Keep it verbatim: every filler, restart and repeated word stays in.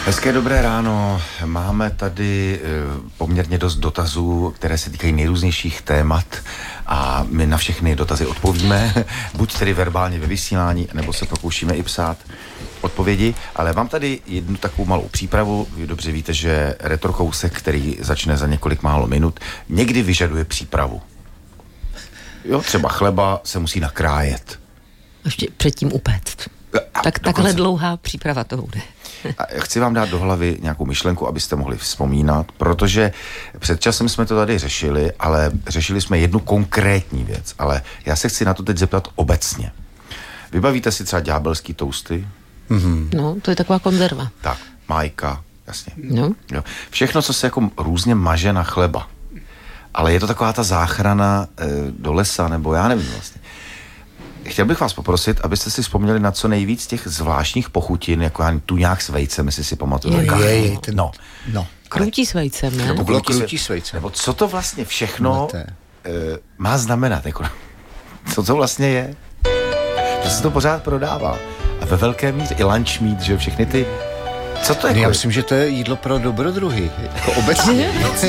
Hezké dobré ráno. Máme tady poměrně dost dotazů, které se týkají nejrůznějších témat a my na všechny dotazy odpovíme, buď tedy verbálně ve vysílání, nebo se pokoušíme i psát odpovědi, ale mám tady jednu takovou malou přípravu. Vy dobře víte, že retrokousek, který začne za několik málo minut, někdy vyžaduje přípravu. Jo, třeba chleba se musí nakrájet. Ještě předtím upéct. A tak takhle dlouhá příprava to bude. A chci vám dát do hlavy nějakou myšlenku, abyste mohli vzpomínat, protože před časem jsme to tady řešili, ale řešili jsme jednu konkrétní věc, ale já se chci na to teď zeptat obecně. Vybavíte si třeba ďábelský tousty? Mm-hmm. No, to je taková konzerva. Tak, májka, jasně. No. Jo. Všechno, co se jako různě maže na chleba. Ale je to taková ta záchrana e, do lesa, nebo já nevím vlastně. Chtěl bych vás poprosit, abyste si vzpomněli na co nejvíc těch zvláštních pochutin, jako tuňák s vejcem, jestli si pamatujete. Je, je, ten, no. no. Krutí s vejcem, ne? Nebo bylo krutí s vejcem. Nebo co to vlastně všechno e, má znamenat, jako, co to vlastně je? Že se to pořád prodává. A ve velké míře i lunch meat, že všechny ty... Co to je? Já myslím, že to je jídlo pro dobrodruhy. Jako obecně.